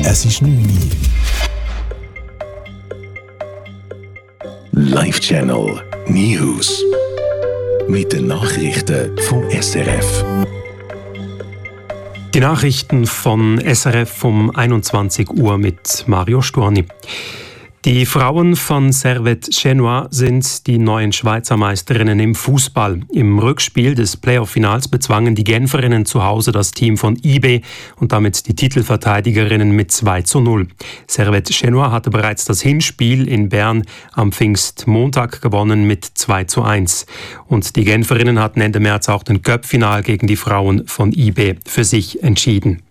Es ist 9 Uhr. Live Channel News. Mit den Nachrichten vom SRF. Die Nachrichten von SRF um 21 Uhr mit Mario Storni. Die Frauen von Servette Genua sind die neuen Schweizer Meisterinnen im Fußball. Im Rückspiel des Playoff-Finals bezwangen die Genferinnen zu Hause das Team von IB und damit die Titelverteidigerinnen mit 2:0. Servette Genua hatte bereits das Hinspiel in Bern am Pfingstmontag gewonnen mit 2:1. Und die Genferinnen hatten Ende März auch den Cup-Final gegen die Frauen von IB für sich entschieden.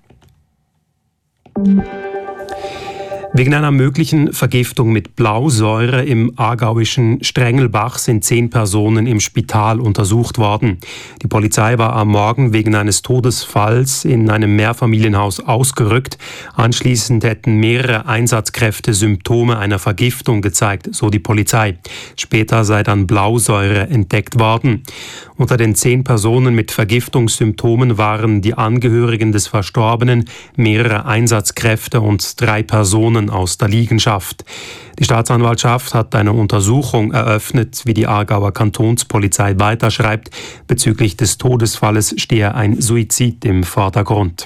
Wegen einer möglichen Vergiftung mit Blausäure im aargauischen Strengelbach sind 10 Personen im Spital untersucht worden. Die Polizei war am Morgen wegen eines Todesfalls in einem Mehrfamilienhaus ausgerückt. Anschließend hätten mehrere Einsatzkräfte Symptome einer Vergiftung gezeigt, so die Polizei. Später sei dann Blausäure entdeckt worden. Unter den 10 Personen mit Vergiftungssymptomen waren die Angehörigen des Verstorbenen, mehrere Einsatzkräfte und 3 Personen aus der Liegenschaft. Die Staatsanwaltschaft hat eine Untersuchung eröffnet, wie die Aargauer Kantonspolizei weiterschreibt. Bezüglich des Todesfalles stehe ein Suizid im Vordergrund.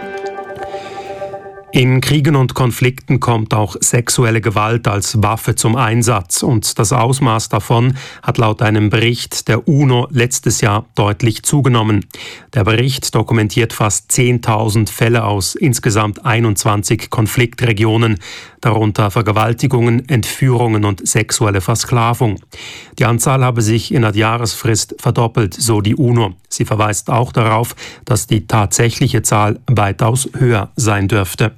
In Kriegen und Konflikten kommt auch sexuelle Gewalt als Waffe zum Einsatz und das Ausmaß davon hat laut einem Bericht der UNO letztes Jahr deutlich zugenommen. Der Bericht dokumentiert fast 10.000 Fälle aus insgesamt 21 Konfliktregionen, darunter Vergewaltigungen, Entführungen und sexuelle Versklavung. Die Anzahl habe sich in der Jahresfrist verdoppelt, so die UNO. Sie verweist auch darauf, dass die tatsächliche Zahl weitaus höher sein dürfte.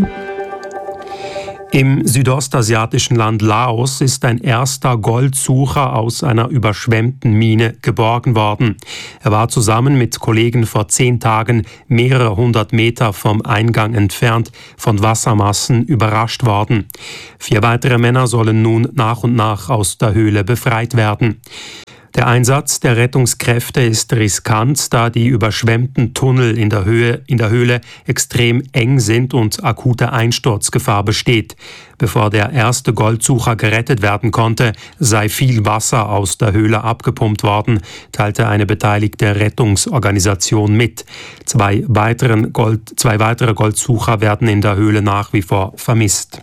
Im südostasiatischen Land Laos ist ein erster Goldsucher aus einer überschwemmten Mine geborgen worden. Er war zusammen mit Kollegen vor 10 Tagen mehrere 100 Meter vom Eingang entfernt von Wassermassen überrascht worden. 4 weitere Männer sollen nun nach und nach aus der Höhle befreit werden. Der Einsatz der Rettungskräfte ist riskant, da die überschwemmten Tunnel in der Höhle extrem eng sind und akute Einsturzgefahr besteht. Bevor der erste Goldsucher gerettet werden konnte, sei viel Wasser aus der Höhle abgepumpt worden, teilte eine beteiligte Rettungsorganisation mit. 2 weitere Goldsucher werden in der Höhle nach wie vor vermisst.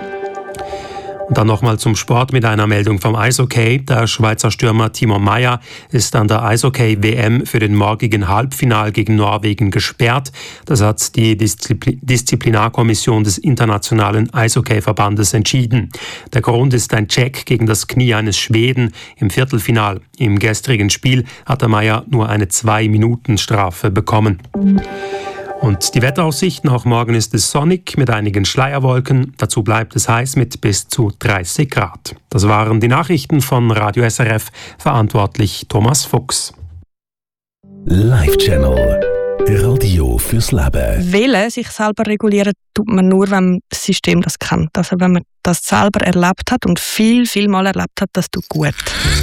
Und dann nochmal zum Sport mit einer Meldung vom Eishockey. Der Schweizer Stürmer Timo Meier ist an der Eishockey-WM für den morgigen Halbfinal gegen Norwegen gesperrt. Das hat die Disziplinarkommission des Internationalen Eishockey-Verbandes entschieden. Der Grund ist ein Check gegen das Knie eines Schweden im Viertelfinal. Im gestrigen Spiel hat der Meier nur eine 2-Minuten-Strafe bekommen. Und die Wetteraussichten, auch morgen ist es sonnig mit einigen Schleierwolken. Dazu bleibt es heiß mit bis zu 30 Grad. Das waren die Nachrichten von Radio SRF, verantwortlich Thomas Fuchs. Live Channel Radio fürs Leben. Wählen, sich selber regulieren, tut man nur, wenn das System das kennt. Also wenn man das selber erlebt hat und viel Mal erlebt hat, das tut gut.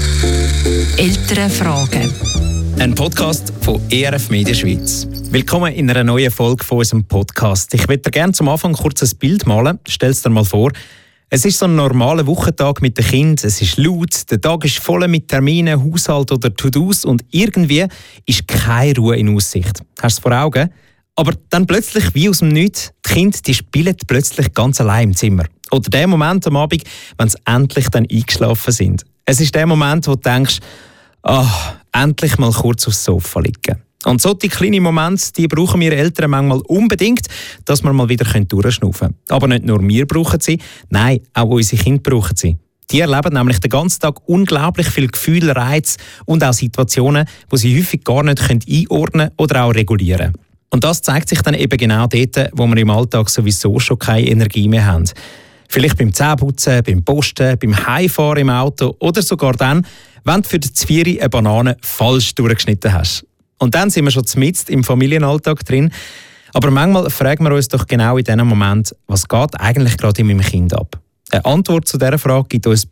Elternfragen. Ein Podcast von ERF Media Schweiz. Willkommen in einer neuen Folge von unserem Podcast. Ich würde dir gerne zum Anfang kurz ein Bild malen. Stell es dir mal vor. Es ist so ein normaler Wochentag mit den Kindern. Es ist laut, der Tag ist voll mit Terminen, Haushalt oder To-Dos und irgendwie ist keine Ruhe in Aussicht. Hast du es vor Augen? Aber dann plötzlich, wie aus dem Nichts, die Kinder die spielen plötzlich ganz allein im Zimmer. Oder der Moment am Abend, wenn sie endlich dann eingeschlafen sind. Es ist der Moment, wo du denkst, endlich mal kurz aufs Sofa liegen. Und solche kleine Momente, die brauchen wir Eltern manchmal unbedingt, dass wir mal wieder durchschnaufen können. Aber nicht nur wir brauchen sie, nein, auch unsere Kinder brauchen sie. Die erleben nämlich den ganzen Tag unglaublich viel Gefühle, Reize und auch Situationen, die sie häufig gar nicht einordnen oder auch regulieren können. Und das zeigt sich dann eben genau dort, wo wir im Alltag sowieso schon keine Energie mehr haben. Vielleicht beim Zähneputzen, beim Posten, beim Heimfahren im Auto oder sogar dann, wenn du für die Zwiebel eine Banane falsch durchgeschnitten hast. Und dann sind wir schon mitten im Familienalltag drin. Aber manchmal fragen wir uns doch genau in diesem Moment, was geht eigentlich gerade in meinem Kind ab? Eine Antwort zu dieser Frage gibt uns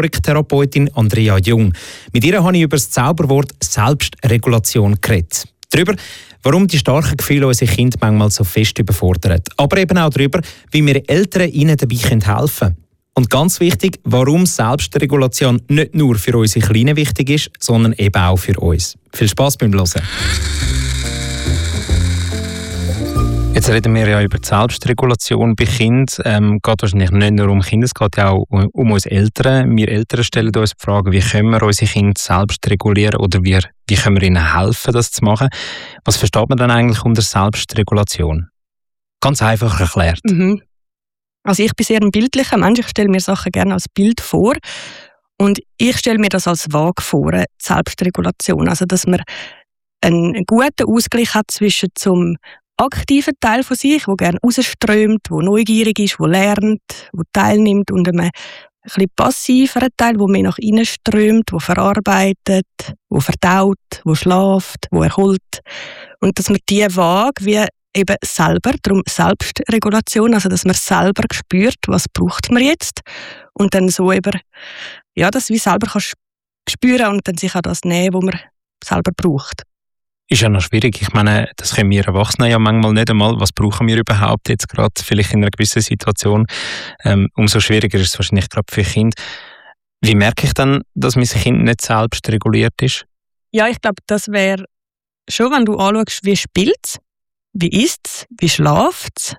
Psychomotoriktherapeutin Andrea Jung. Mit ihr habe ich über das Zauberwort Selbstregulation geredet. Darüber, warum die starken Gefühle unsere Kinder manchmal so fest überfordern. Aber eben auch darüber, wie wir Eltern ihnen dabei helfen können. Und ganz wichtig, warum Selbstregulation nicht nur für unsere Kleinen wichtig ist, sondern eben auch für uns. Viel Spass beim Hören. Jetzt reden wir ja über die Selbstregulation bei Kindern. Geht wahrscheinlich nicht nur um Kinder, es geht ja auch um uns Eltern. Wir Eltern stellen uns die Frage, wie können wir unsere Kinder selbst regulieren oder wie können wir ihnen helfen, das zu machen. Was versteht man dann eigentlich unter Selbstregulation? Ganz einfach erklärt. Also ich bin sehr ein bildlicher Mensch, ich stelle mir Sachen gerne als Bild vor und ich stelle mir das als Waage vor, die Selbstregulation. Also dass man einen guten Ausgleich hat zwischen zum aktiven Teil von sich, der gerne rausströmt, der neugierig ist, der lernt, der teilnimmt und einem ein bisschen passiveren Teil, der mehr nach innen strömt, der verarbeitet, der verdaut, der schläft, der erholt. Und dass man diese Waage wie eben selber, darum Selbstregulation, also dass man selber spürt, was braucht man jetzt und dann so eben, ja, das wie selber kannst spüren und dann sich auch das nehmen, was man selber braucht. Ist ja noch schwierig. Ich meine, das können wir Erwachsene ja manchmal nicht einmal. Was brauchen wir überhaupt jetzt gerade, vielleicht in einer gewissen Situation? Umso schwieriger ist es wahrscheinlich gerade für Kinder. Wie merke ich dann, dass mein Kind nicht selbst reguliert ist? Ja, ich glaube, das wäre schon, wenn du anschaust, wie spielt es, wie isst es, wie schläft es.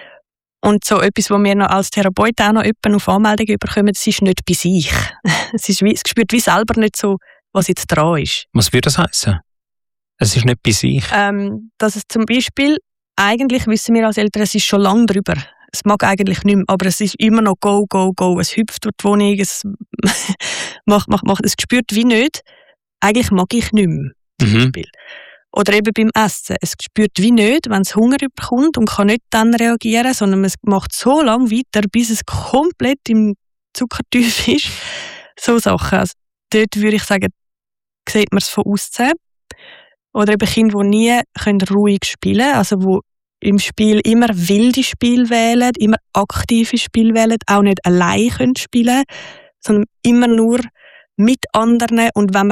Und so etwas, was wir noch als Therapeut auch noch auf Anmeldungen bekommen, es ist nicht bei sich. Es spürt wie selber nicht so, was jetzt dran ist. Was würde das heißen? Es ist nicht bei sich? Dass es zum Beispiel, eigentlich wissen wir als Eltern, es ist schon lange drüber. Es mag eigentlich nicht mehr, aber es ist immer noch go, go, go. Es hüpft durch die Wohnung, es macht. Es spürt wie nicht, eigentlich mag ich nicht mehr. Zum Beispiel. Oder eben beim Essen. Es spürt wie nicht, wenn es Hunger überkommt und kann nicht dann reagieren, sondern es macht so lange weiter, bis es komplett im Zuckertief ist. So Sachen. Also dort würde ich sagen, sieht man es von außen. Oder eben Kinder, die nie ruhig spielen können, also die im Spiel immer wilde Spiele wählen, immer aktive Spiele wählen, auch nicht allein spielen können, sondern immer nur mit anderen. Und wenn